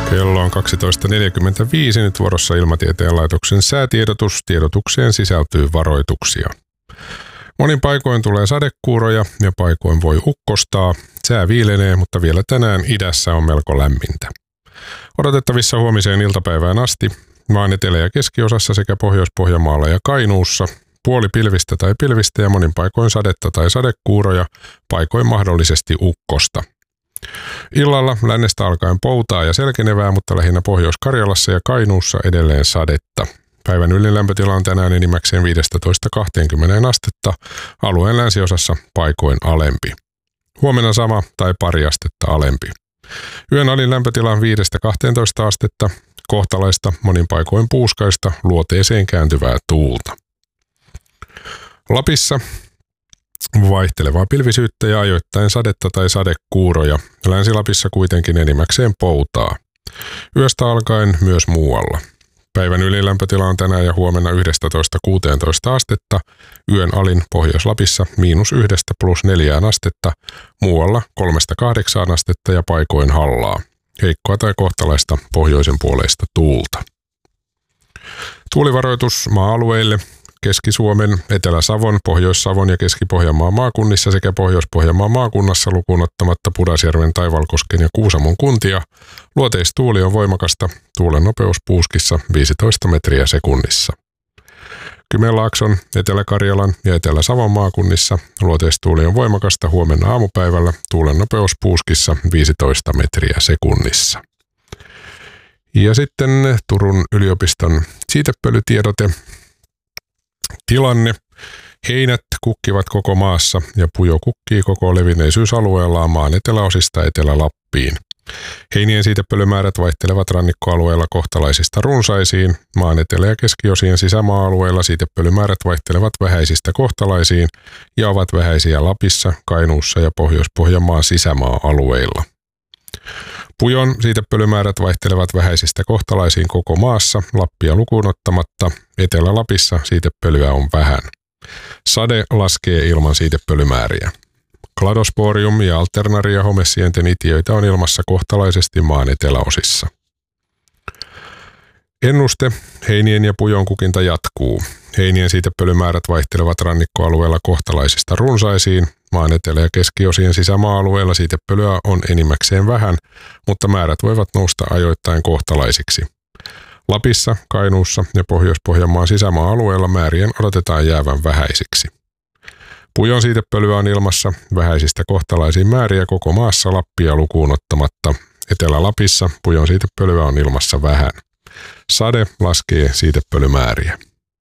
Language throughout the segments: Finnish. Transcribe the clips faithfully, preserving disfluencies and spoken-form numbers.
Kello on kaksitoista neljäkymmentäviisi, nyt vuorossa Ilmatieteen laitoksen säätiedotus. Tiedotukseen sisältyy varoituksia. Monin paikoin tulee sadekuuroja ja paikoin voi ukkostaa. Sää viilenee, mutta vielä tänään idässä on melko lämmintä. Odotettavissa huomiseen iltapäivään asti maan etelä- ja keskiosassa sekä Pohjois-Pohjanmaalla ja Kainuussa puoli pilvistä tai pilvistä ja monin paikoin sadetta tai sadekuuroja, paikoin mahdollisesti ukkosta. Illalla lännestä alkaen poutaa ja selkenevää, mutta lähinnä Pohjois-Karjalassa ja Kainuussa edelleen sadetta. Päivän ylilämpötila on tänään enimmäkseen viisitoista kaksikymmentä astetta, alueen länsiosassa paikoin alempi. Huomenna sama tai pari astetta alempi. Yön alin lämpötila on viidestä kahteentoista astetta, kohtalaista, monin paikoin puuskaista, luoteeseen kääntyvää tuulta. Lapissa vaihtelevaa pilvisyyttä ja ajoittain sadetta tai sadekuuroja. Länsi-Lapissa kuitenkin enimmäkseen poutaa. Yöstä alkaen myös muualla. Päivän ylilämpötila on tänään ja huomenna yksitoista kuusitoista astetta, yön alin Pohjois-Lapissa miinus yhdestä plus neljään astetta, muualla kolmesta kahdeksaan astetta ja paikoin hallaa. Heikkoa tai kohtalaista pohjoisen puoleista tuulta. Tuulivaroitus maa-alueille. Keski-Suomen, Etelä-Savon, Pohjois-Savon ja Keski-Pohjanmaan maakunnissa sekä Pohjois-Pohjanmaan maakunnassa lukuun ottamatta Pudasjärven, Taivalkosken ja Kuusamon kuntia. Luoteistuuli on voimakasta, tuulen nopeus puuskissa viisitoista metriä sekunnissa. Kymenlaakson, Etelä-Karjalan ja Etelä-Savon maakunnissa luoteistuuli on voimakasta huomenna aamupäivällä, tuulen nopeus puuskissa viisitoista metriä sekunnissa. Ja sitten Turun yliopiston siitepölytiedote. Tilanne. Heinät kukkivat koko maassa ja pujo kukkii koko levinneisyysalueellaan maan eteläosista Etelä-Lappiin. Heinien siitepölymäärät vaihtelevat rannikkoalueella kohtalaisista runsaisiin. Maan etelä- ja keskiosien sisämaa-alueilla siitepölymäärät vaihtelevat vähäisistä kohtalaisiin ja ovat vähäisiä Lapissa, Kainuussa ja Pohjois-Pohjanmaan sisämaa-alueilla. Pujon siitepölymäärät vaihtelevat vähäisistä kohtalaisiin koko maassa, Lappia lukuun ottamatta. Etelä-Lapissa siitepölyä on vähän. Sade laskee ilman siitepölymääriä. Kladosporium ja alternaria homesienten itiöitä on ilmassa kohtalaisesti maan eteläosissa. Ennuste. Heinien ja pujon kukinta jatkuu. Heinien siitepölymäärät vaihtelevat rannikkoalueella kohtalaisista runsaisiin. Maan etelä- ja keskiosien sisämaa-alueella siitepölyä on enimmäkseen vähän, mutta määrät voivat nousta ajoittain kohtalaisiksi. Lapissa, Kainuussa ja Pohjois-Pohjanmaan sisämaa-alueella määrien odotetaan jäävän vähäisiksi. Pujon siitepölyä on ilmassa vähäisistä kohtalaisiin määriä koko maassa Lappia lukuun ottamatta. Etelä-Lapissa pujon siitepölyä on ilmassa vähän. Sade laskee siitepölymääriä.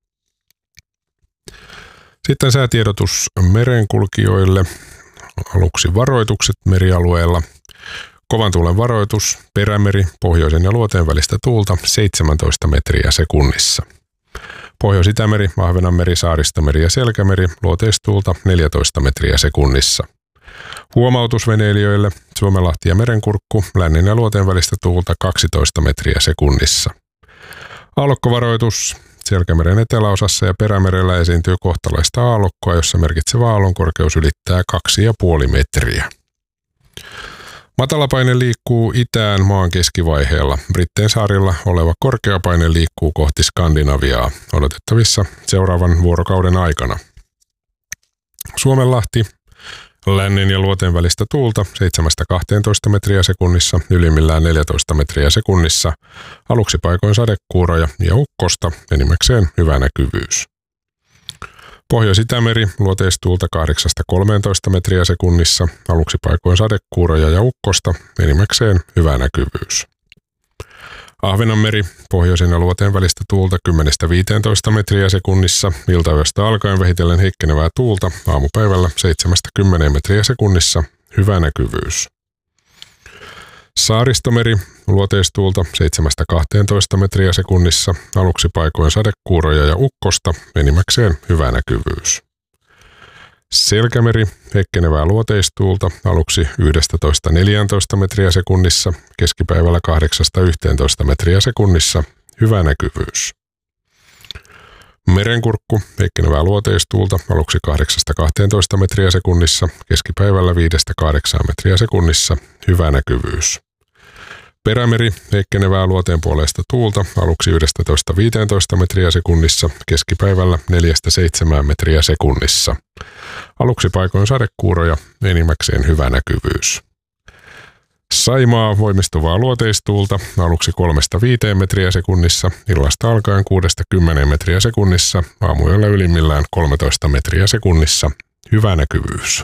Sitten säätiedotus merenkulkijoille. Aluksi varoitukset merialueella. Kovan tuulen varoitus, Perämeri, pohjoisen ja luoteen välistä tuulta seitsemäntoista metriä sekunnissa. Pohjois-Itämeri, Ahvenanmeri, Saaristomeri ja Selkämeri, luoteistuulta neljätoista metriä sekunnissa. Huomautus veneilijöille, Suomenlahti ja Merenkurkku, lännen ja luoteen välistä tuulta kaksitoista metriä sekunnissa. Aallokkovaroitus, Selkämeren eteläosassa ja Perämerellä esiintyy kohtalaista aallokkoa, jossa merkitsevä aallonkorkeus ylittää kaksi pilkku viisi metriä. Matalapaine liikkuu itään maan keskivaiheella. Brittein saarilla oleva korkeapaine liikkuu kohti Skandinaviaa, odotettavissa seuraavan vuorokauden aikana. Suomenlahti, lännen ja luoteen välistä tuulta seitsemästä kahteentoista metriä sekunnissa, ylimmillään neljätoista metriä sekunnissa, aluksi paikoin sadekuuroja ja ukkosta, enimmäkseen hyvä näkyvyys. Pohjois-Itämeri, luoteistuulta kahdeksasta kolmeentoista metriä sekunnissa, aluksi paikoin sadekuuroja ja ukkosta, enimmäkseen hyvä näkyvyys. Ahvenanmeri, pohjoisen ja luoteen välistä tuulta kymmenestä viiteentoista metriä sekunnissa, iltayöstä alkaen vähitellen heikkenevää tuulta, aamupäivällä seitsemästä kymmeneen metriä sekunnissa, hyvä näkyvyys. Saaristomeri, luoteistuulta seitsemästä kahteentoista metriä sekunnissa, aluksi paikoin sadekuuroja ja ukkosta, enimmäkseen hyvä näkyvyys. Selkämeri, heikkenevää luoteistuulta, aluksi yksitoista neljätoista metriä sekunnissa, keskipäivällä kahdeksasta yhteentoista metriä sekunnissa, hyvä näkyvyys. Merenkurkku, heikkenevää luoteistuulta, aluksi kahdeksasta kahteentoista metriä sekunnissa, keskipäivällä viidestä kahdeksaan metriä sekunnissa, hyvä näkyvyys. Perämeri, heikkenevää luoteenpuoleista tuulta, aluksi yksitoista viisitoista metriä sekunnissa, keskipäivällä neljästä seitsemään metriä sekunnissa. Aluksi paikoin sadekuuroja, enimmäkseen hyvä näkyvyys. Saimaa, voimistuvaa luoteistuulta, aluksi kolmesta viiteen metriä sekunnissa, illasta alkaen kuudesta kymmeneen metriä sekunnissa, aamuyöllä ylimmillään kolmetoista metriä sekunnissa, hyvä näkyvyys.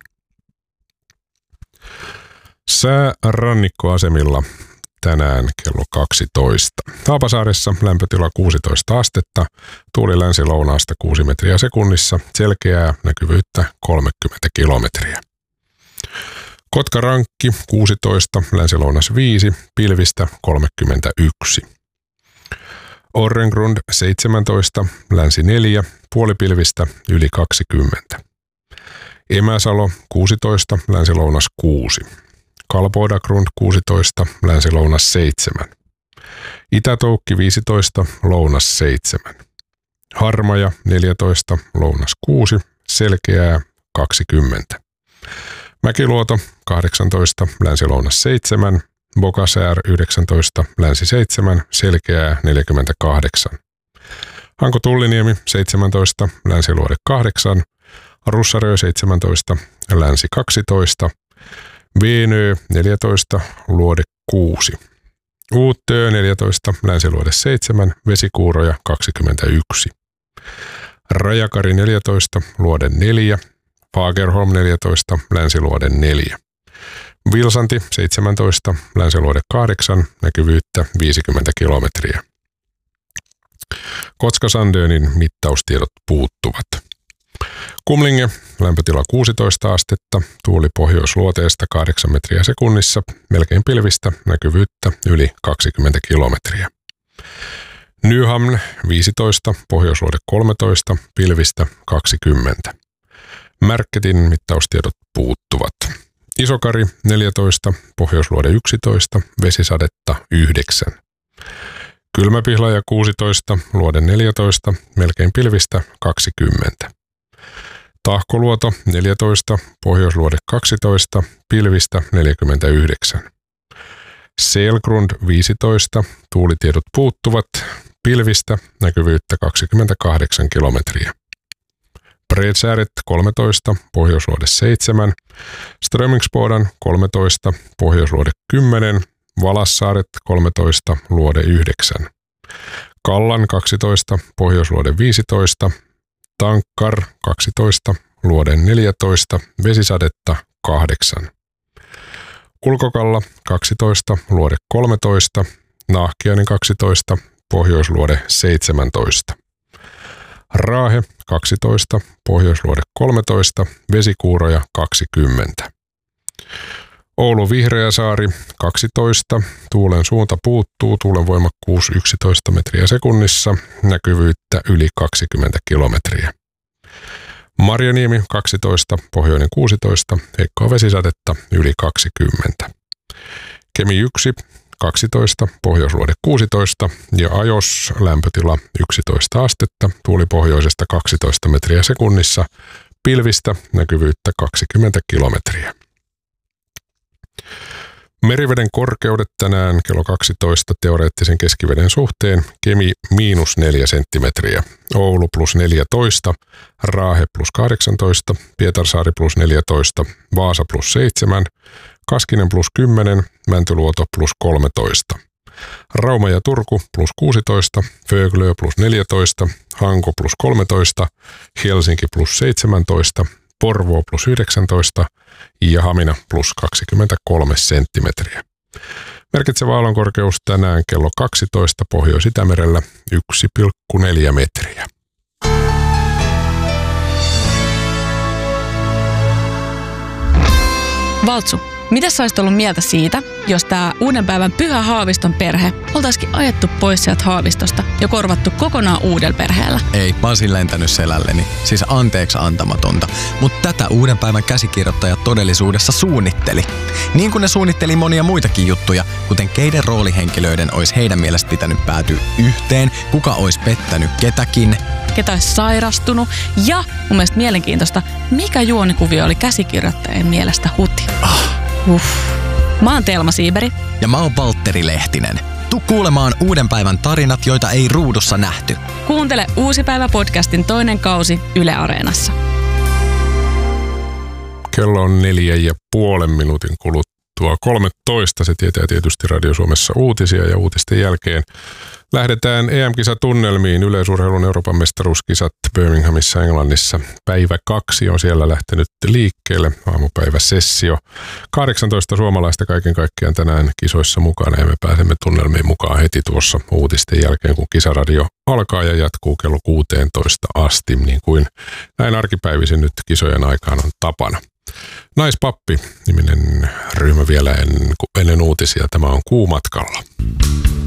Sää rannikkoasemilla tänään kello kaksitoista. Haapasaaressa lämpötila kuusitoista astetta, tuuli länsi-lounaasta kuusi metriä sekunnissa, selkeää näkyvyyttä kolmekymmentä kilometriä. Kotkarankki kuusitoista, länsi-lounas viisi, pilvistä kolmekymmentäyksi. Orrengrund seitsemäntoista, länsi neljä, puolipilvistä yli kaksikymmentä. Emäsalo kuusitoista, länsi-lounas kuusi. Kalbodagrund kuusitoista, länsi-lounas seitsemän. Itätoukki viisitoista, lounas seitsemän. Harmaja neljätoista, lounas kuusi, selkeää kaksikymmentä. Mäkiluoto kahdeksantoista, länsi-lounas seitsemän. Bogasär yhdeksäntoista, länsi seitsemän, selkeää neljäkymmentäkahdeksan. Hanko Tulliniemi seitsemäntoista, länsiluode kahdeksan. Russarö seitsemäntoista, länsi kaksitoista. Veenö neljätoista, luode kuusi. Uuttöö neljätoista, länsiluode seitsemän, vesikuuroja kaksikymmentäyksi. Rajakari neljätoista, luode neljä. Fagerholm neljätoista, länsiluode neljä. Vilsanti seitsemäntoista, länsiluode kahdeksan, näkyvyyttä viisikymmentä kilometriä. Kotka-Sandönin mittaustiedot puuttuvat. Kumlinge, lämpötila kuusitoista astetta, tuuli pohjoisluoteesta kahdeksan metriä sekunnissa, melkein pilvistä, näkyvyyttä yli kaksikymmentä kilometriä. Nyhamn viisitoista, pohjoisluode kolmetoista, pilvistä kaksikymmentä. Märketin mittaustiedot puuttuvat. Isokari neljätoista, pohjoisluode yksitoista, vesisadetta yhdeksän. Kylmäpihlaja kuusitoista, luode neljätoista, melkein pilvistä kaksikymmentä. Tahkoluoto neljätoista, pohjoisluode kaksitoista, pilvistä neljäkymmentäyhdeksän. Selgrund viisitoista, tuulitiedot puuttuvat, pilvistä näkyvyyttä kaksikymmentäkahdeksan kilometriä. Bredsääret kolmetoista, pohjoisluode seitsemän, Strömingsbodan kolmetoista, pohjoisluode kymmenen, Valassaaret kolmetoista, luode yhdeksän. Kallan kaksitoista, pohjoisluode viisitoista, Tankkar kaksitoista, luode neljätoista, vesisadetta kahdeksan. Ulkokalla kaksitoista, luode kolmetoista, Nahkiainen kaksitoista, pohjoisluode seitsemäntoista. Raahe kaksitoista, pohjoisluode kolmetoista, vesikuuroja kaksikymmentä. Oulu Vihreäsaari kaksitoista, tuulen suunta puuttuu, tuulen voimakkuus yksitoista metriä sekunnissa, näkyvyyttä yli kaksikymmentä kilometriä. Marjaniemi kaksitoista, pohjoinen kuusitoista, heikkoa vesisadetta yli kaksikymmentä. Kemi yksi, kaksitoista, pohjoisluode kuusitoista ja Ajos lämpötila yksitoista astetta, tuuli pohjoisesta kaksitoista metriä sekunnissa, pilvistä näkyvyyttä kaksikymmentä kilometriä. Meriveden korkeudet tänään kello kaksitoista teoreettisen keskiveden suhteen, Kemi miinus neljä senttimetriä, Oulu plus neljätoista, Raahe plus kahdeksantoista, Pietarsaari plus neljätoista, Vaasa plus seitsemän, Kaskinen plus kymmenen, Mäntyluoto plus kolmetoista. Rauma ja Turku plus kuusitoista, Föglö plus neljätoista, Hanko plus kolmetoista, Helsinki plus seitsemäntoista, Porvoo plus yhdeksäntoista ja Hamina plus kaksikymmentäkolme senttimetriä. Merkitsevä aallonkorkeus tänään kello kaksitoista Pohjois-Itämerellä yksi pilkku neljä metriä. Valtsu, mitä sä olisit ollut mieltä siitä, jos tää uuden päivän Pyhä Haaviston perhe oltaisikin ajettu pois sieltä Haavistosta ja korvattu kokonaan uudella perheellä? Ei, mä olisin lentänyt selälleni. Siis anteeksi antamatonta. Mutta tätä uuden päivän käsikirjoittaja todellisuudessa suunnitteli. Niin kuin ne suunnitteli monia muitakin juttuja, kuten keiden roolihenkilöiden olisi heidän mielestä pitänyt päätyä yhteen, kuka olisi pettänyt ketäkin, ketä olisi sairastunut ja mun mielestä mielenkiintoista, mikä juonikuvio oli käsikirjoittajien mielestä huti. Ah. Uff. Mä oon Telma Siiberi. Ja mä oon Valtteri Lehtinen. Tuu kuulemaan uuden päivän tarinat, joita ei ruudussa nähty. Kuuntele Uusi päivä podcastin toinen kausi Yle Areenassa. Kello on neljä ja puolen minuutin kuluttua kolmetoista. Se tietää tietysti Radio Suomessa uutisia ja uutisten jälkeen lähdetään E M-kisatunnelmiin. Yleisurheilun Euroopan mestaruuskisat Birminghamissa Englannissa. Päivä kaksi on siellä lähtenyt liikkeelle. Aamupäiväsessio. kahdeksantoista suomalaista kaiken kaikkiaan tänään kisoissa mukana ja me pääsemme tunnelmiin mukaan heti tuossa uutisten jälkeen, kun kisaradio alkaa ja jatkuu kello kuusitoista asti, niin kuin näin arkipäivisin nyt kisojen aikaan on tapana. Naispappi niminen ryhmä vielä en, ennen uutisia. Tämä on Kuumatkalla.